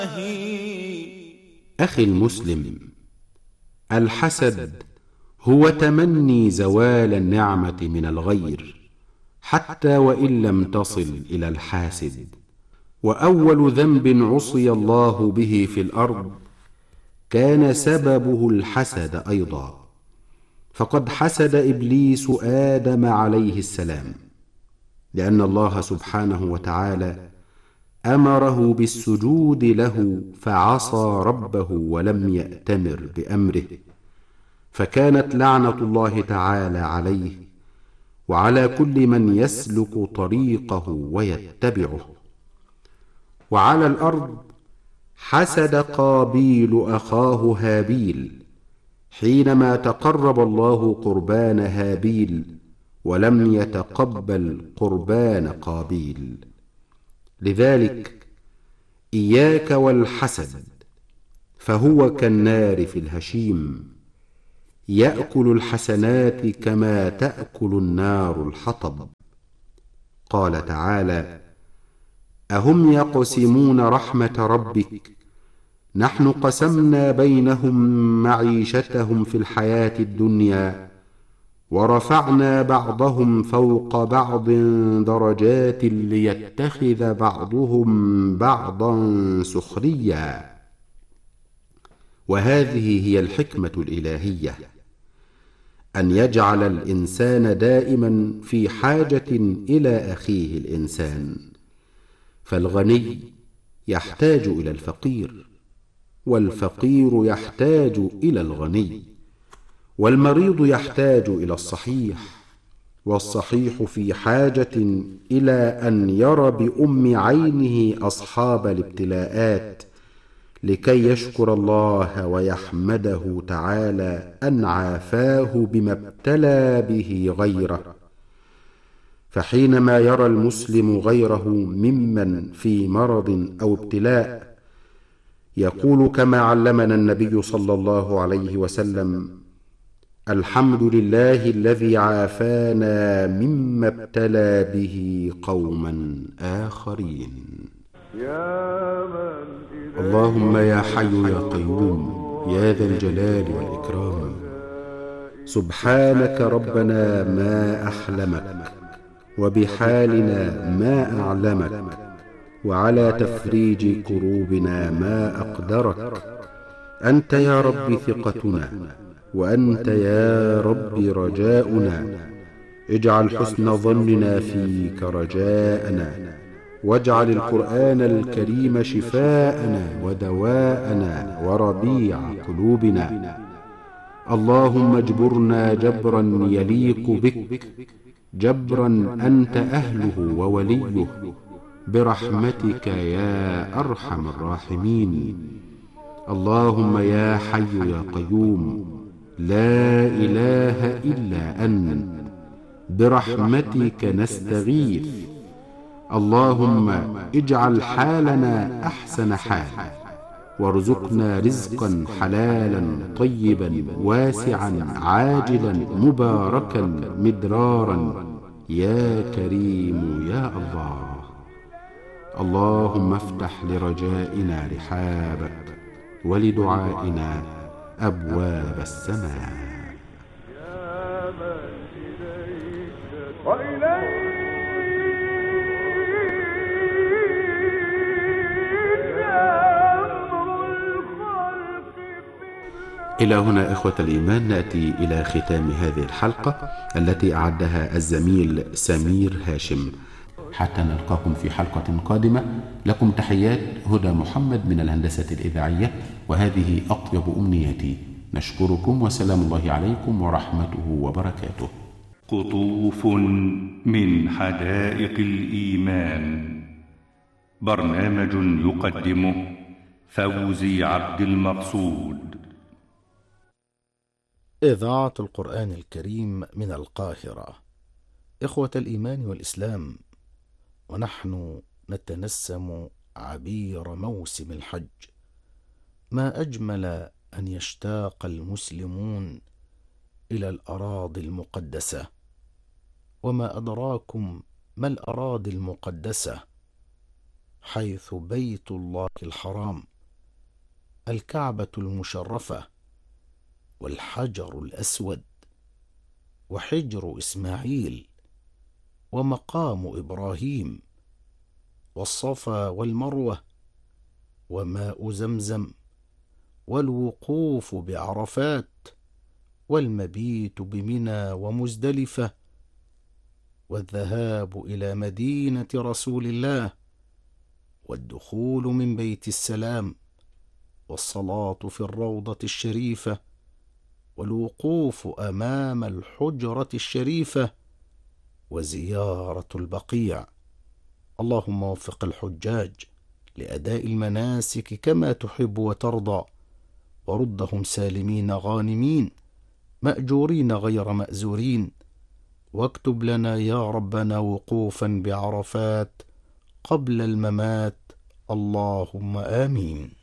أخي المسلم، الحسد هو تمني زوال النعمة من الغير حتى وإن لم تصل إلى الحاسد. وأول ذنب عصي الله به في الأرض كان سببه الحسد أيضا، فقد حسد إبليس آدم عليه السلام، لأن الله سبحانه وتعالى أمره بالسجود له فعصى ربه ولم يأتمر بأمره، فكانت لعنة الله تعالى عليه وعلى كل من يسلك طريقه ويتبعه. وعلى الأرض حسد قابيل أخاه هابيل حينما تقرب الله قربان هابيل ولم يتقبل قربان قابيل. لذلك إياك والحسد، فهو كالنار في الهشيم، يأكل الحسنات كما تأكل النار الحطب. قال تعالى: أهم يقسمون رحمة ربك نحن قسمنا بينهم معيشتهم في الحياة الدنيا ورفعنا بعضهم فوق بعض درجات ليتخذ بعضهم بعضا سخريا. وهذه هي الحكمة الإلهية، أن يجعل الإنسان دائما في حاجة إلى أخيه الإنسان، فالغني يحتاج إلى الفقير، والفقير يحتاج إلى الغني، والمريض يحتاج إلى الصحيح، والصحيح في حاجة إلى أن يرى بأم عينه أصحاب الابتلاءات لكي يشكر الله ويحمده تعالى أن عافاه بما ابتلى به غيره. فحينما يرى المسلم غيره ممن في مرض أو ابتلاء يقول كما علمنا النبي صلى الله عليه وسلم: الحمد لله الذي عافانا مما ابتلى به قوما آخرين. اللهم يا حي يا قيوم يا ذا الجلال والإكرام، سبحانك ربنا ما أحلمك، وبحالنا ما أعلمك، وعلى تفريج كروبنا ما أقدرك. أنت يا رب ثقتنا، وأنت يا رب رجاؤنا. اجعل حسن ظننا فيك رجاءنا، واجعل القرآن الكريم شفاءنا ودواءنا وربيع قلوبنا. اللهم اجبرنا جبرا يليق بك، جبرا أنت أهله ووليه، برحمتك يا أرحم الراحمين. اللهم يا حي يا قيوم لا إله إلا أنت، برحمتك نستغيث. اللهم اجعل حالنا أحسن حال، وارزقنا رزقا حلالا طيبا واسعا عاجلا مباركا مدرارا يا كريم يا الله. اللهم افتح لرجائنا رحابك، ولدعائنا أبواب السماء. إلى هنا إخوة الإيمان نأتي إلى ختام هذه الحلقة التي أعدها الزميل سمير هاشم. حتى نلقاكم في حلقة قادمة، لكم تحيات هدى محمد من الهندسة الإذاعية، وهذه أطيب أمنياتي. نشكركم وسلام الله عليكم ورحمته وبركاته. قطوف من حدائق الإيمان، برنامج يقدمه فوزي عبد المقصود. إذاعة القرآن الكريم من القاهرة. إخوة الإيمان والإسلام، ونحن نتنسم عبير موسم الحج، ما أجمل أن يشتاق المسلمون إلى الأراضي المقدسة. وما أدراكم ما الأراضي المقدسة؟ حيث بيت الله الحرام، الكعبة المشرفة، والحجر الأسود، وحجر إسماعيل، ومقام إبراهيم، والصفا والمروة، وماء زمزم، والوقوف بعرفات، والمبيت بمنى ومزدلفة، والذهاب إلى مدينة رسول الله، والدخول من بيت السلام، والصلاة في الروضة الشريفة، والوقوف أمام الحجرة الشريفة، وزيارة البقيع. اللهم وفق الحجاج لأداء المناسك كما تحب وترضى، وردهم سالمين غانمين مأجورين غير مأزورين، واكتب لنا يا ربنا وقوفا بعرفات قبل الممات، اللهم آمين.